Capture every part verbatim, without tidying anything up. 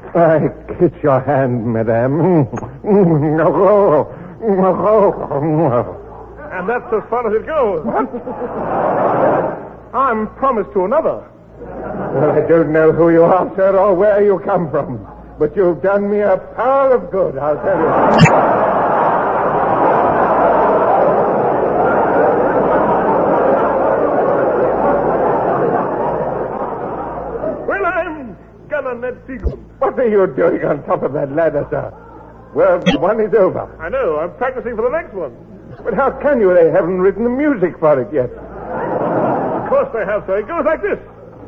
I kiss your hand, madame. And that's as far as it goes. I'm promised to another. Well, I don't know who you are, sir, or where you come from, but you've done me a power of good, I'll tell you. Well, I'm Gunner Ned Seagoon. What are you doing on top of that ladder, sir? Well, one is over. I know. I'm practicing for the next one. But how can you? They haven't written the music for it yet. Of course they have, sir. It goes like this.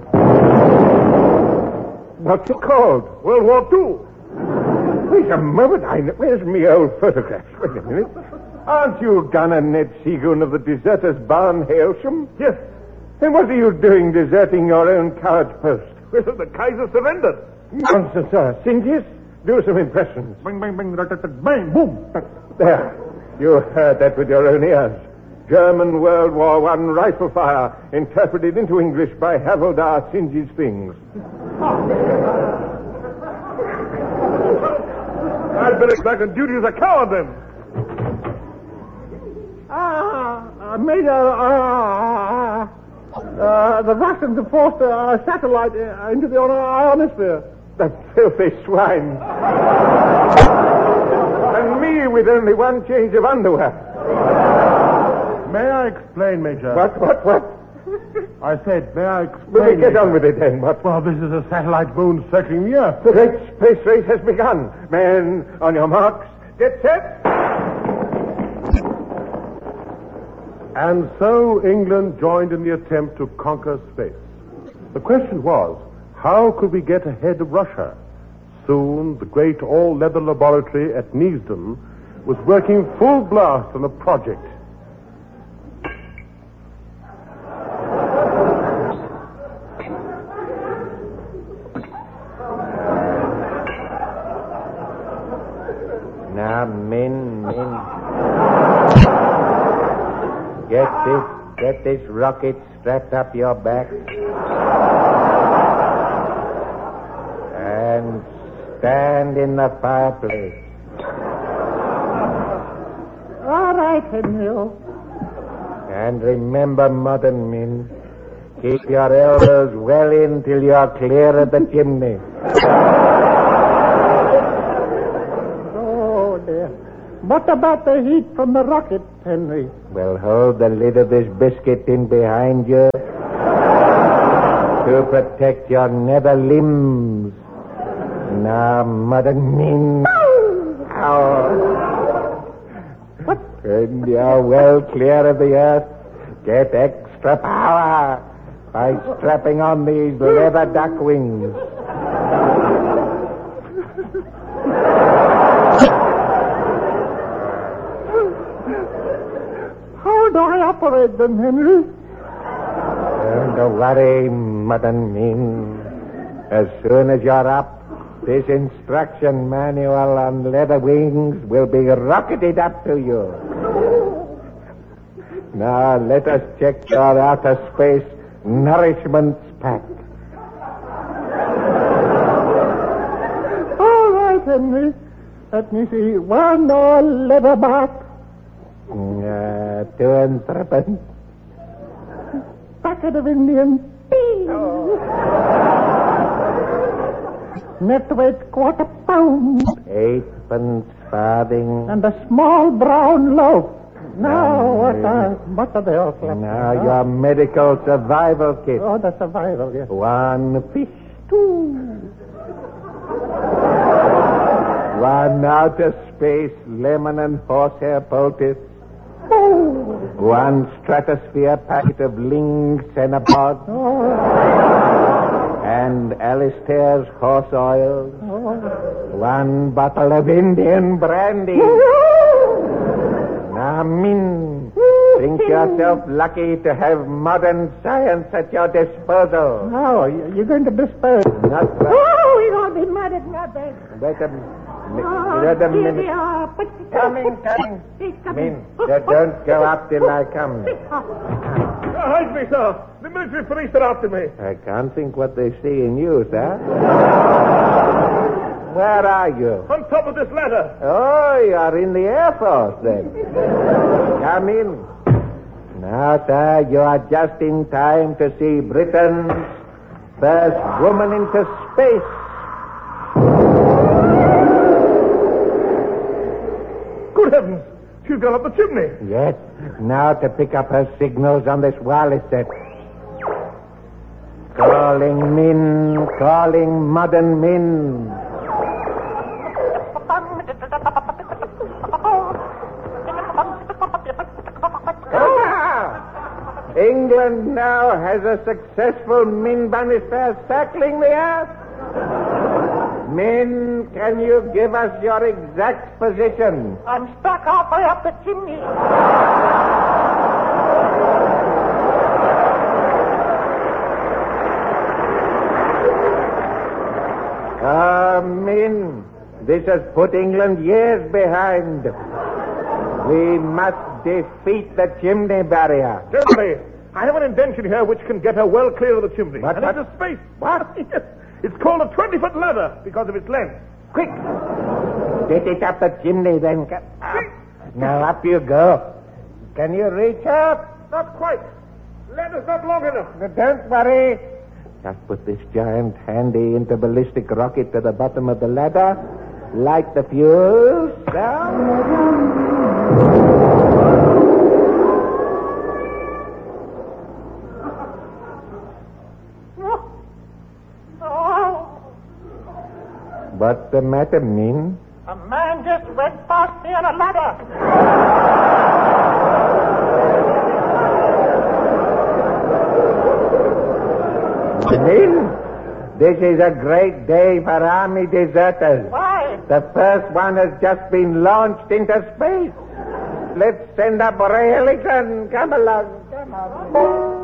What's it called? World War Two. Wait a moment. I know. Where's me old photographs? Wait a minute. Aren't you Gunner Ned Seagoon of the Deserters' Barn, Hailsham? Yes. Then what are you doing deserting your own coward's post? Well, the Kaiser surrendered. Nonsense, sir. Singes, do some impressions. Bang, bang, bang, da, da, da, bang, boom. There. You heard that with your own ears. German World War One rifle fire, interpreted into English by Havildar Singe's Things. I'd better back on duty as a coward, then. Ah, uh, Major, uh, uh, the Russians have forced a satellite uh, into the ionosphere. The filthy swine. And me with only one change of underwear. May I explain, Major? What, what, what? I said, may I explain? Will we get Major? on with it then? What? Well, this is a satellite moon circling the Earth. The great space race has begun. Men, on your marks, get set. And so England joined in the attempt to conquer space. The question was, how could we get ahead of Russia? Soon, the great all-leather laboratory at Neasden was working full blast on a project. Now, men, men. Get this, get this rocket strapped up your back. And stand in the fireplace. All right, Henry. And remember, modern men, keep your elbows well in till you're clear of the chimney. Oh, dear. What about the heat from the rocket, Henry? Well, hold the lid of this biscuit tin behind you to protect your nether limbs. Now, modern men. What? When you're well clear of the earth, get extra power by strapping on these leather duck wings. How do I operate them, Henry? Don't worry, modern men. As soon as you're up, this instruction manual on leather wings will be rocketed up to you. Now, let us check your outer space nourishments pack. All right, Henry. Let me see. One more leather back. Uh, two and threepence. Packet of Indian tea. Oh. Net weight quarter pound. Eightpence farthing. And a small brown loaf. Now, what are, what are they all for? Now, your medical survival kit. Oh, the survival, yes. One fish. Two. One outer space lemon and horsehair poultice. Oh. One stratosphere packet of Ling Cenapod. Oh. And Alistair's horse oil. Oh. One bottle of Indian brandy. Now, Min, think yourself lucky to have modern science at your disposal. How? You're going to dispose? Not right. Oh, we won't be mad at nothing. Wait a minute. Oh, Wait a here minute. they are. But Coming, coming. He's coming. Min, don't go up till I come. Hide me, sir. The military police are after me. I can't think what they see in you, sir. Where are you? On top of this ladder. Oh, you're in the Air Force, then. Come in. Now, sir, you are just in time to see Britain's first woman into space. Good heavens! She's gone up the chimney. Yes. Now to pick up her signals on this wireless set. Calling Min, calling modern Min. Ah! England now has a successful Min Bannister circling the earth. Min, can you give us your exact position? I'm stuck halfway up the chimney. Ah, Min, this has put England years behind. We must defeat the chimney barrier. Jeremy, I have an invention here which can get her well clear of the chimney. What, and what? into space. What? Yes. It's called a twenty-foot ladder because of its length. Quick! Get it up the chimney, then. Come up. Now up you go. Can you reach up? Not quite. Ladder's not long enough. Don't worry. Just put this giant handy interballistic rocket to the bottom of the ladder. Light the fuse. What's the matter, Min? A man just went past me on a ladder. Min, this is a great day for army deserters. Why? The first one has just been launched into space. Let's send up Ray Ellington. Come along. Come on.